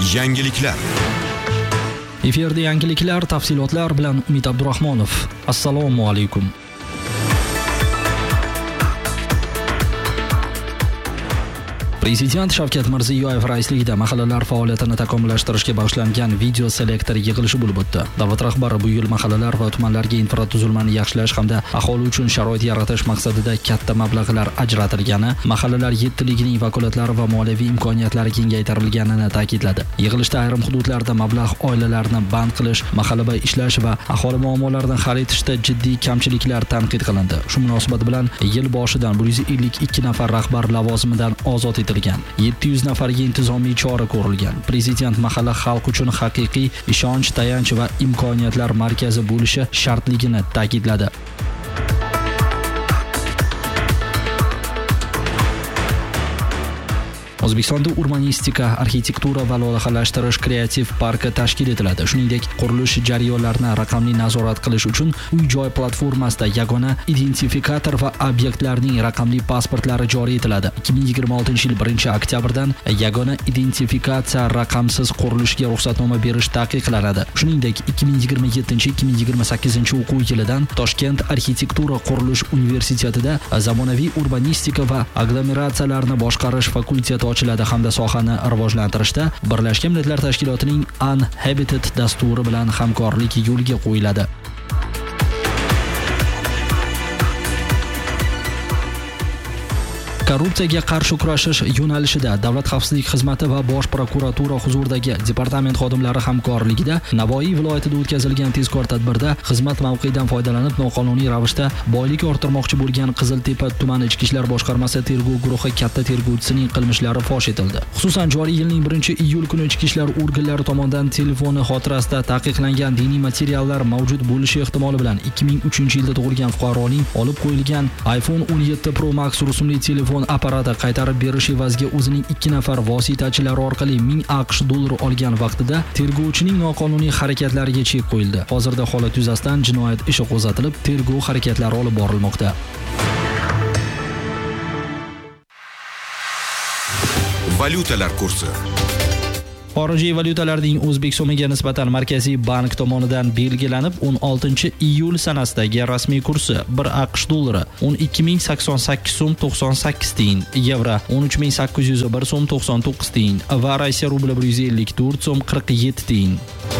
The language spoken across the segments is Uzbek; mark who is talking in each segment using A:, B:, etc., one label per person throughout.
A: Yangiliklar.
B: Efirda yangiliklar, tafsilotlar bilan Umid Abdurahmonov. Assalomu alaykum. Prezident Shavkat Mirziyoyev raisligida mahallalar faoliyatini takomillashtirishga bag'ishlangan video selektor yig'ilishi bo'lib o'tdi. Davlat rahbari bu yil mahallalar va tumanlarga infratuzilmani yaxshilash hamda aholi uchun sharoit yaratish maqsadida katta mablag'lar ajratilgani, mahallalar yettiligining vakolatlari va moliyaviy imkoniyatlari kengaytirilganini ta'kidladi. Yig'ilishda ayrim hududlarda mablag' oilalarni band qilish, mahallabay ishlash va aholi muammolaridan hal etishda jiddiy kamchiliklar tanqid qilindi. Shu munosabat bilan yil boshidan 152 nafar rahbar lavozimidan ozod etilgan. 700 nafarga intizomiy chora ko'rilgan. Prezident mahalla xalq uchun haqiqiy ishonch, tayanch va imkoniyatlar markazi bo'lishi shartligini ta'kidladi. O'zbekistonda urbanistika, arxitektura va loyihalashtirish kreativ parki tashkil etiladi. Shuningdek, qurilish jarayonlarini raqamli nazorat qilish uchun uy-joy platformasida yagona identifikator va obyektlarning raqamli pasportlari joriy etiladi. 2026-yil 1-oktyabrdan yagona identifikatsiya raqamsiz qurilishga ruxsatnoma berish taqiqlanadi. Shuningdek, 2027-2028 o'quv yilidan Toshkent arxitektura qurilish universitetida zamonaviy urbanistika va aglomeratsiyalarni boshqarish fakulteti ochiladi hamda sohani rivojlantirishda Birlashgan Millatlar Tashkilotining Uninhabited dasturi bilan hamkorlik yo'lga qo'yiladi. Korrupsiyaga qarshi kurashish yo'nalishida Davlat xavfsizlik xizmati va Bosh prokuratura huzuridagi departament xodimlari hamkorligida Navoiy viloyatida o'tkazilgan tezkor tadbirda xizmat mavqeyidan foydalanib noqonuniy ravishda boylik orttirmoqchi bo'lgan Qiziltepa tumani Ichki ishlar boshqarmasi tergov guruhi katta tergovchisining qilmishlari fosh etildi. Xususan, joriy yilning 1-iyul kuni Ichki ishlar organlari tomonidan telefoni xotirasida taqiqlangan diniy materiallar mavjud bo'lishi ehtimoli bilan 2003-yilda tug'ilgan fuqaroning olib qo'yilgan iPhone 17 Pro Max rusumli telefon apparati qaytarib berish evaziga o'zining 2 nafar vositachilari orqali 1000 AQSh dollari olgan vaqtida tergovchining noqonuniy harakatlariga chek qo'yildi. Hozirda holat yuzasidan jinoyat ishi qo'zg'atilib, tergov harakatlari olib borilmoqda.
A: Valyutalar kursi.
B: Xorijiy valyutalarning O'zbek so'miga nisbatan Markaziy bank tomonidan belgilanib 16-iyul sanasidagi rasmiy kursi 1 AQSh dollari 12088 so'm 98 tiyin, yevro 13801 so'm 99 tiyin va Rossiya rubli 154 so'm 47 tiyin.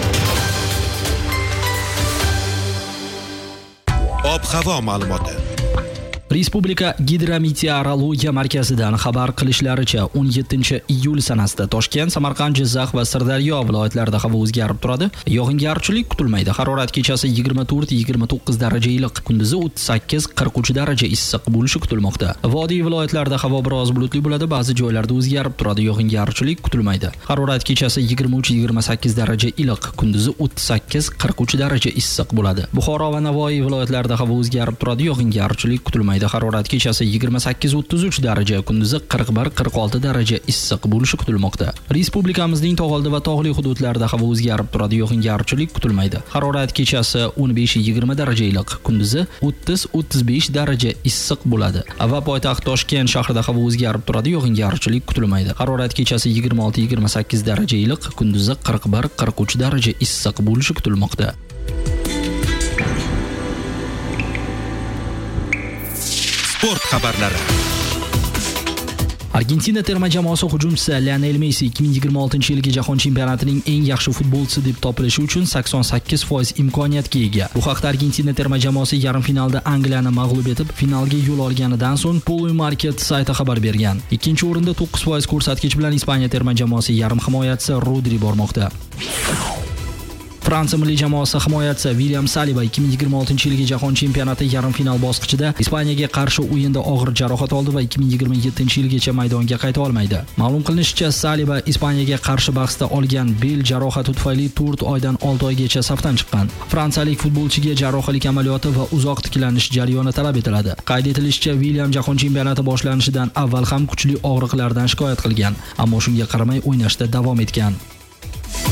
A: Ob-havo ma'lumoti.
B: Respublika Gidrometeorologiya markazidan xabar qilishlaricha 17-iyul sanasida Toshkent, Samarqand, Jizzax va Sirdaryo viloyatlarida havo o'zgarib turadi. Yog'ingarchilik kutilmaydi. Harorat kechasi 24-29 daraja iliq, kunduzi 38-43 daraja issiq bo'lishi kutilmoqda. Vodiy viloyatlarida havo biroz bulutli bo'ladi, ba'zi joylarda o'zgarib turadi. Yog'ingarchilik kutilmaydi. Harorat kechasi 23-28 daraja iliq, kunduzi 38-43 daraja issiq bo'ladi. Buxoro va Navoiy viloyatlarida havo o'zgarib turadi. Yog'ingarchilik kutilmaydi. Harorat kechasi 28-33 daraja, kunduzi 41-46 daraja issiq bo'lishi kutilmoqda. Respublikamizning tog'oldi va tog'li hududlarida havo o'zgarib turadi, yog'ingarchilik kutilmaydi. Harorat kechasi 15-20 daraja iliq, kunduzi 30-35 daraja issiq bo'ladi. Va poytaxt Toshkent shahrida havo o'zgarib turadi, yog'ingarchilik kutilmaydi. Harorat kechasi 26-28 daraja iliq, kunduzi 41-43 daraja issiq bo'lishi kutilmoqda.
A: Sport xabarlari.
B: Argentina terma jamoasi hujumchisi Lionel Messi 2026-yilgi jahon chempionatining eng yaxshi futbolchisi deb topilishi uchun 88% imkoniyatga ega. Bu haqda Argentina terma jamoasi yarim finalda Angliyani mag'lub etib, finalga yo'l olganidan so'ng Polymarket sayti xabar bergan. Ikkinchi o'rinda 9% ko'rsatkich bilan Ispaniya terma jamoasi yarim himoyachisi Rodri bormoqda. Fransiya milliy jamoasi himoyachisi William Saliba 2026-yilgi jahon chempionati yarim final bosqichida Ispaniyaga qarshi o'yinda og'ir jarohat oldi va 2027-yilgacha maydonga qayta olmaydi. Ma'lum qilinishicha, Saliba Ispaniyaga qarshi bahsda olgan bel jarohati tufayli 4 oydan 6 oygacha safdan chiqqan. Fransiyalik futbolchiga jarrohlik amaliyoti va uzoq tiklanish jarayoni talab etiladi. Qayd etilishicha, William jahon chempionati boshlanishidan avval ham kuchli og'riqlardan shikoyat qilgan, ammo shunga qaramay o'ynashda davom etgan.